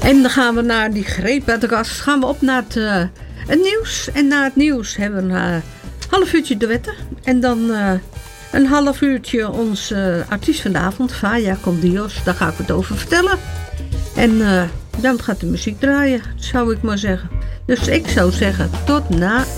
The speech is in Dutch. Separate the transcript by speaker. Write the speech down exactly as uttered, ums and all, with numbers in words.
Speaker 1: En dan gaan we naar die greep uit de kast. Gaan we op naar het, uh, het nieuws. En na het nieuws hebben we een uh, half uurtje duetten. En dan uh, een half uurtje onze uh, artiest van de avond, Faya con Dios. Daar ga ik het over vertellen. En uh, dan gaat de muziek draaien, zou ik maar zeggen. Dus ik zou zeggen, tot na